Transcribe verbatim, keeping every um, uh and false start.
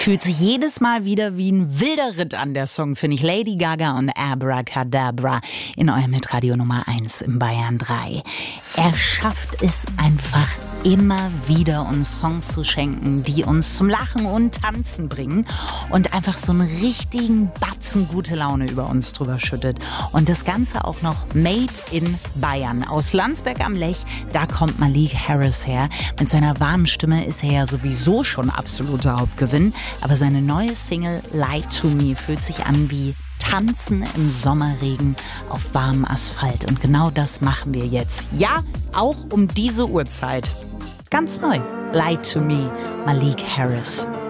Fühlt sich jedes Mal wieder wie ein wilder Ritt an, der Song, finde ich. Lady Gaga und Abracadabra in eurem Hitradio Nummer eins im Bayern drei. Er schafft es einfach immer wieder, uns Songs zu schenken, die uns zum Lachen und Tanzen bringen und einfach so einen richtigen Batzen gute Laune über uns drüber schüttet. Und das Ganze auch noch made in Bayern. Aus Landsberg am Lech, da kommt Malik Harris her. Mit seiner warmen Stimme ist er ja sowieso schon absoluter Hauptgewinn. Aber seine neue Single Lie to Me fühlt sich an wie Tanzen im Sommerregen auf warmem Asphalt. Und genau das machen wir jetzt. Ja, auch um diese Uhrzeit. Ganz neu. Lie to Me, Malik Harris.